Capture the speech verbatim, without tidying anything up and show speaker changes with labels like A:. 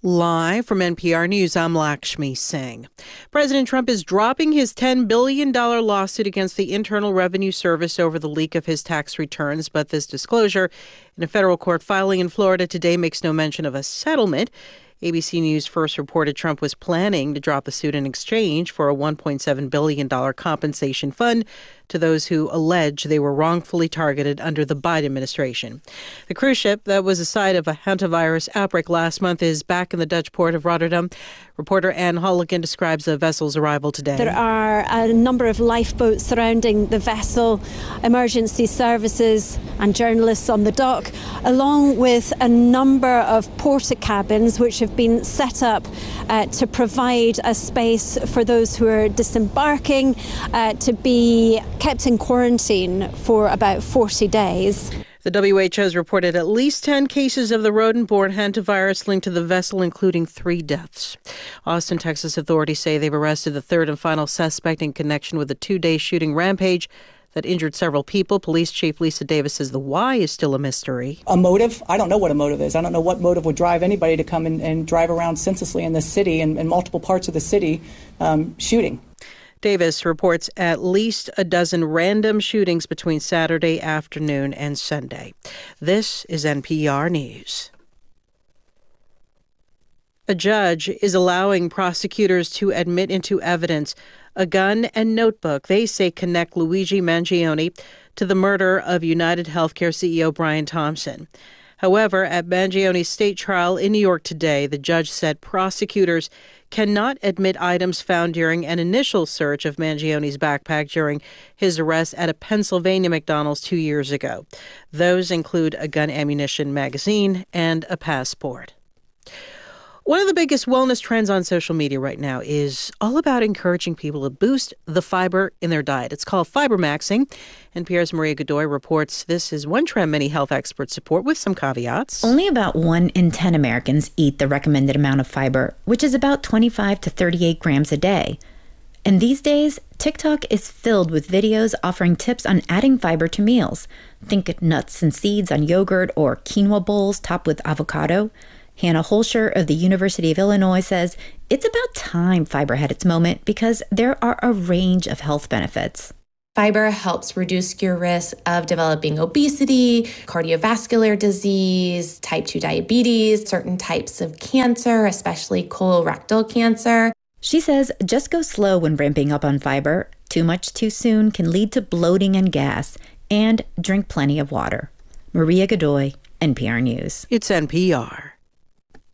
A: Live from N P R News, I'm Lakshmi Singh. President Trump is dropping his ten billion dollars lawsuit against the Internal Revenue Service over the leak of his tax returns, but this disclosure in a federal court filing in Florida today makes no mention of a settlement. A B C News first reported Trump was planning to drop the suit in exchange for a one point seven billion dollars compensation fund to those who allege they were wrongfully targeted under the Biden administration. The cruise ship that was the site of a hantavirus outbreak last month is back in the Dutch port of Rotterdam. Reporter Anne Holligan describes the vessel's arrival today.
B: There are a number of lifeboats surrounding the vessel, emergency services and journalists on the dock, along with a number of porta-cabins which have been set up uh, to provide a space for those who are disembarking uh, to be kept in quarantine for about forty days.
A: The W H O has reported at least ten cases of the rodent-borne hantavirus linked to the vessel, including three deaths. Austin, Texas authorities say they've arrested the third and final suspect in connection with a two-day shooting rampage that injured several people. Police Chief Lisa Davis says the why is still a mystery.
C: A motive? I don't know what a motive is. I don't know what motive would drive anybody to come and, and drive around senselessly in this city and in multiple parts of the city um, shooting.
A: Davis reports at least a dozen random shootings between Saturday afternoon and Sunday. This is N P R News. A judge is allowing prosecutors to admit into evidence a gun and notebook they say connect Luigi Mangione to the murder of United Healthcare C E O Brian Thompson. However, at Mangione's state trial in New York today, the judge said prosecutors cannot admit items found during an initial search of Mangione's backpack during his arrest at a Pennsylvania McDonald's two years ago. Those include a gun ammunition magazine and a passport. One of the biggest wellness trends on social media right now is all about encouraging people to boost the fiber in their diet. It's called fiber maxing. N P R's Maria Godoy reports this is one trend many health experts support with some caveats.
D: Only about one in ten Americans eat the recommended amount of fiber, which is about twenty-five to thirty-eight grams a day. And these days, TikTok is filled with videos offering tips on adding fiber to meals. Think nuts and seeds on yogurt or quinoa bowls topped with avocado. Hannah Holscher of the University of Illinois says it's about time fiber had its moment because there are a range of health benefits.
E: Fiber helps reduce your risk of developing obesity, cardiovascular disease, type two diabetes, certain types of cancer, especially colorectal cancer.
D: She says just go slow when ramping up on fiber. Too much too soon can lead to bloating and gas. And drink plenty of water. Maria Godoy, N P R News.
A: It's N P R.